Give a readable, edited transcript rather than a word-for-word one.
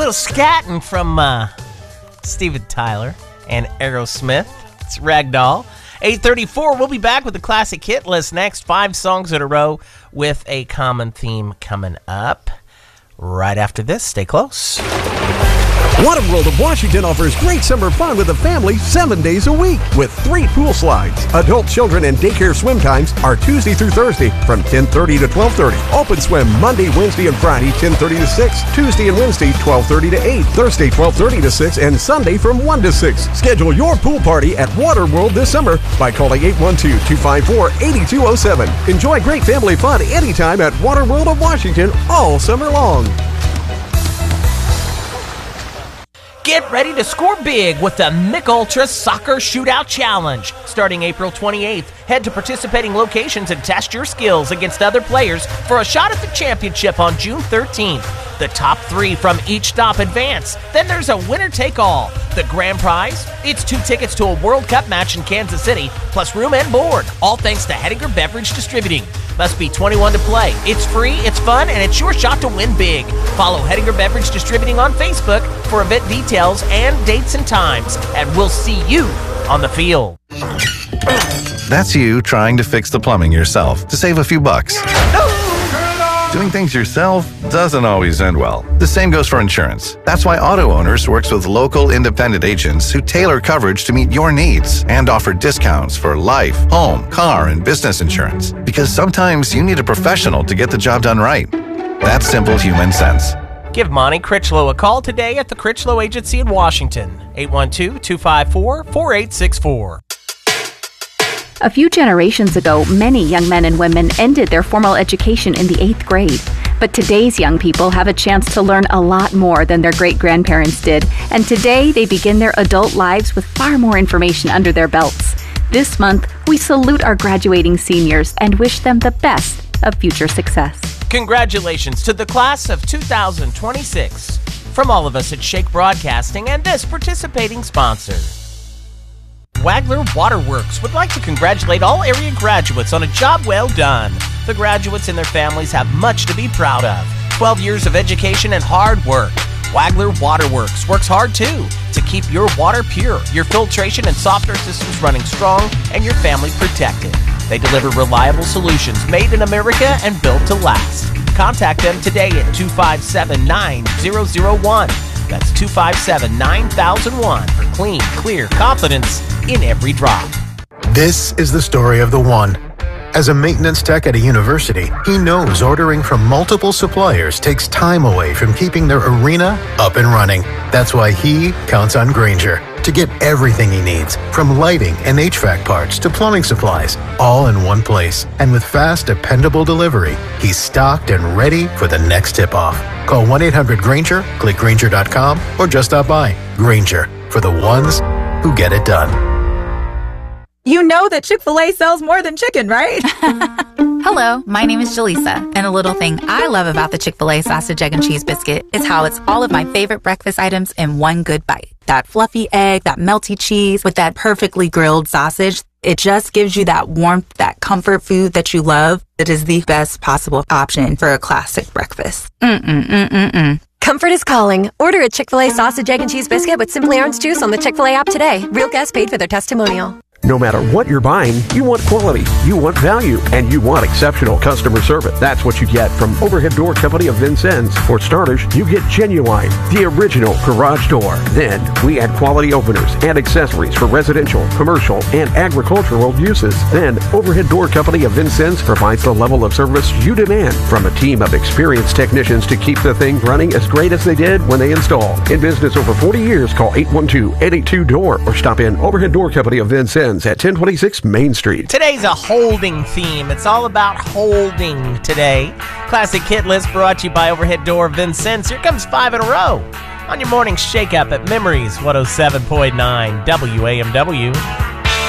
little scatting from Steven Tyler and Aerosmith. It's Ragdoll. 8:34, we'll be back with the classic hit list next. 5 songs in a row with a common theme coming up. Right after this, stay close. Waterworld of Washington offers great summer fun with the family 7 days a week with 3 pool slides. Adult, children, and daycare swim times are Tuesday through Thursday from 10:30 to 12:30. Open swim Monday, Wednesday, and Friday 10:30 to 6. Tuesday and Wednesday 12:30 to 8. Thursday 12:30 to 6. And Sunday from 1 to 6. Schedule your pool party at Waterworld this summer by calling 812-254-8207. Enjoy great family fun anytime at Waterworld of Washington all summer long. Get ready to score big with the Mick Ultra Soccer Shootout Challenge. Starting April 28th, head to participating locations and test your skills against other players for a shot at the championship on June 13th. The top 3 from each stop advance. Then there's a winner-take-all. The grand prize? It's 2 tickets to a World Cup match in Kansas City, plus room and board, all thanks to Hettinger Beverage Distributing. Must be 21 to play. It's free, it's fun, and it's your shot to win big. Follow Hettinger Beverage Distributing on Facebook for event details and dates and times, and we'll see you on the field. That's you trying to fix the plumbing yourself to save a few bucks. Doing things yourself doesn't always end well. The same goes for insurance. That's why Auto Owners works with local independent agents who tailor coverage to meet your needs and offer discounts for life, home, car, and business insurance. Because sometimes you need a professional to get the job done right. That's simple human sense. Give Monty Critchlow a call today at the Critchlow Agency in Washington. 812-254-4864. A few generations ago, many young men and women ended their formal education in the 8th grade. But today's young people have a chance to learn a lot more than their great-grandparents did, and today they begin their adult lives with far more information under their belts. This month, we salute our graduating seniors and wish them the best of future success. Congratulations to the class of 2026 from all of us at Shake Broadcasting and this participating sponsor. Wagler Waterworks would like to congratulate all area graduates on a job well done. The graduates and their families have much to be proud of. 12 years of education and hard work. Wagler Waterworks works hard too to keep your water pure, your filtration and softener systems running strong, and your family protected. They deliver reliable solutions made in America and built to last. Contact them today at 257-9001. That's 257-9001 for clean, clear confidence in every drop. This is the story of the one. As a maintenance tech at a university, he knows ordering from multiple suppliers takes time away from keeping their arena up and running. That's why he counts on Grainger to get everything he needs, from lighting and HVAC parts to plumbing supplies, all in one place. And with fast, dependable delivery, he's stocked and ready for the next tip-off. Call 1-800-GRAINGER, click Grainger.com, or just stop by. Grainger, for the ones who get it done. You know that Chick-fil-A sells more than chicken, right? Hello, my name is Jaleesa, and a little thing I love about the Chick-fil-A sausage, egg, and cheese biscuit is how it's all of my favorite breakfast items in one good bite. That fluffy egg, that melty cheese with that perfectly grilled sausage. It just gives you that warmth, that comfort food that you love. It is the best possible option for a classic breakfast. Comfort is calling. Order a Chick-fil-A sausage, egg, and cheese biscuit with Simply Orange Juice on the Chick-fil-A app today. Real guests paid for their testimonial. No matter what you're buying, you want quality, you want value, and you want exceptional customer service. That's what you get from Overhead Door Company of Vincennes. For starters, you get Genuine, the original garage door. Then, we add quality openers and accessories for residential, commercial, and agricultural uses. Then, Overhead Door Company of Vincennes provides the level of service you demand from a team of experienced technicians to keep the thing running as great as they did when they installed. In business over 40 years, call 812-882-DOOR or stop in Overhead Door Company of Vincennes at 1026 Main Street. Today's a holding theme. It's all about holding today. Classic hit list brought to you by Overhead Door Vincennes. Here comes 5 in a row on your morning shake-up at Memories 107.9 WAMW.